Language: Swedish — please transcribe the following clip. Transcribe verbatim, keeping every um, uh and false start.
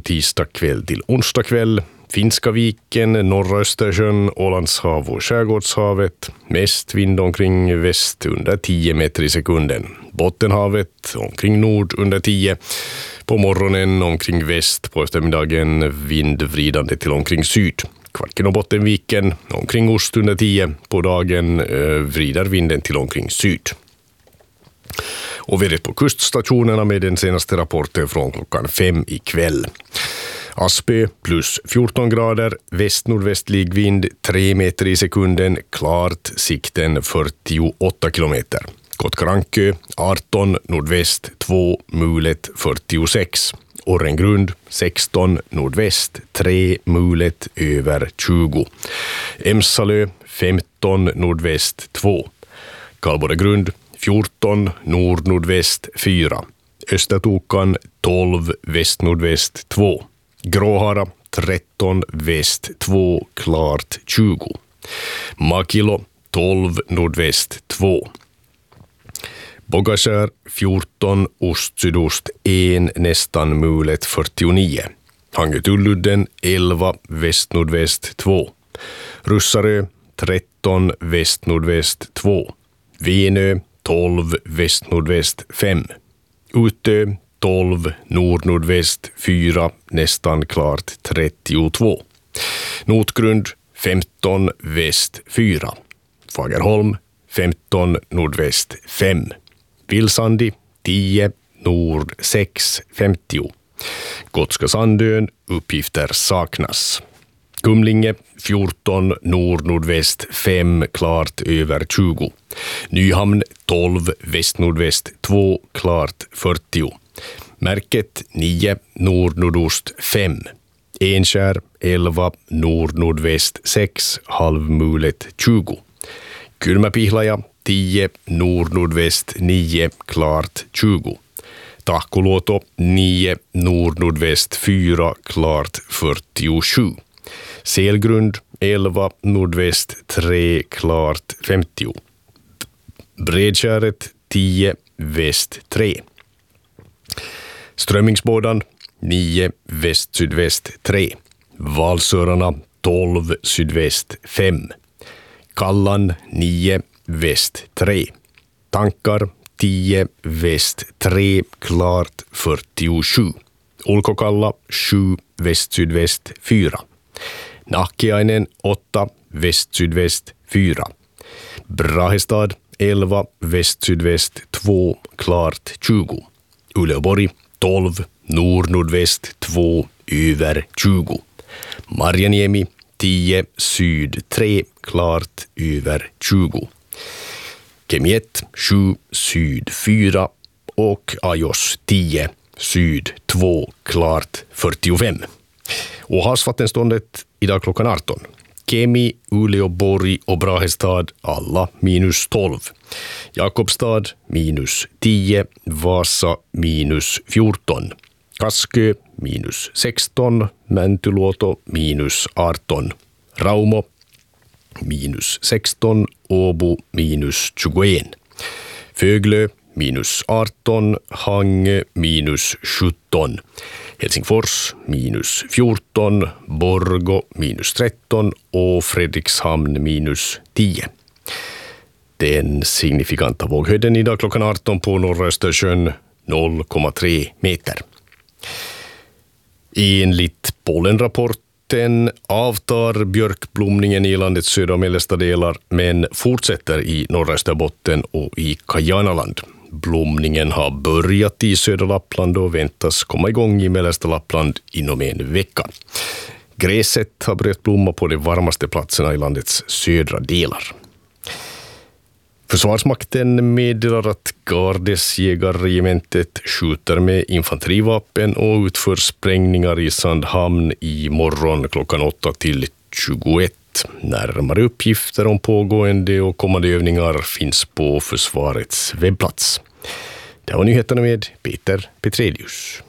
tisdag kväll till onsdag kväll. Finska viken, norra Östersjön, Ålandshav och Skärgårdshavet. Mest vind omkring väst under tio meter i sekunden. Bottenhavet omkring nord under tio. På morgonen omkring väst, på eftermiddagen vind vridande till omkring syd. Kvarken och Bottenviken omkring ost under tio. På dagen eh, vrider vinden till omkring syd. Och vädret på kuststationerna med den senaste rapporten från klockan fem ikväll. Aspö plus fjorton grader, väst-nordvästlig vind tre meter i sekunden, klart, sikten fyrtioåtta kilometer. Kotkarankö arton, nordväst två, mulet fyrtiosex. Orrengrund sexton, nordväst tre, mulet över tjugo. Emsalö femton, nordväst två. Kalboregrund fjorton, nord-nordväst fyra. Östertokan tolv, väst-nordväst två. Gråhara tretton, väst två, klart tjugo. Makilo tolv, nordväst två. Bogaskär fjorton, ost-sydost ett, nästan mulet fyrtionio. Hangetulludden elva, väst-nordväst två. Russarö tretton, väst-nordväst två. Venö tolv, väst-nordväst fem. Utö tolv, nord-nordväst fyra, nästan klart trettiotvå. Notgrund femton, väst fyra. Fagerholm femton, nordväst fem. Vilsandi tio, nord sex, femtio. Gotska Sandön, uppgifter saknas. Kumlinge fjorton, nord-nordväst fem, klart över tjugo. Nyhamn tolv, väst-nordväst två, klart fyrtio. Märket nio, nord-nordost fem. Enskär elva, nord-nordväst sex, halvmulet tjugo. Kylmäpihlaja tio, nord-nordväst nio, klart tjugo. Tahkoluoto nio, nord-nordväst fyra, klart fyrtiosju. Selgrund elva, nordväst tre, klart femtio. Bredskäret tio, väst tre. Strömmingsbådan nio, väst-sydväst tre. Valsörarna tolv, sydväst fem. Kallan nio, väst tre. Tankar tio, väst tre, klart fyrtiosju. Ulkokalla sju, väst-sydväst fyra. Nahkiainen åtta, väst-sydväst fyra. Brahestad elva, väst-sydväst två, klart tjugo. Uleåborg tolv, nord-nordväst två, över tjugo. Marjaniemi tio, syd tre, klart över tjugo. Kemiet sju, syd fyra och Ajos tio, syd två, klart fyrtiofem. Och havsvattenståndet idag klockan arton. Kemi, Uleåborg och Brahestad alla minus tolv. Jakobstad minus tio, Vasa minus fjorton. Kaskö minus sexton, Mäntyluoto minus arton. Raumo minus sexton, Åbo minus tjugoett. Föglö minus arton, Hangö minus sjutton. Helsingfors minus fjorton, Borgå minus tretton och Fredrikshamn minus tio. Den signifikanta våghöjden idag klockan arton på norra Östersjön noll komma tre meter. Enligt pollenrapporten avtar björkblomningen i landets södra och mellersta delar men fortsätter i norra Österbotten och i Kajanaland. Blomningen har börjat i södra Lappland och väntas komma igång i mellersta Lappland inom en vecka. Gräset har börjat blomma på de varmaste platserna i landets södra delar. Försvarsmakten meddelar att Gardesjägarregementet skjuter med infanterivapen och utför sprängningar i Sandhamn i morgon klockan åtta till tjugoett. Närmare uppgifter om pågående och kommande övningar finns på försvarets webbplats. Det var nyheterna med Peter Petrelius.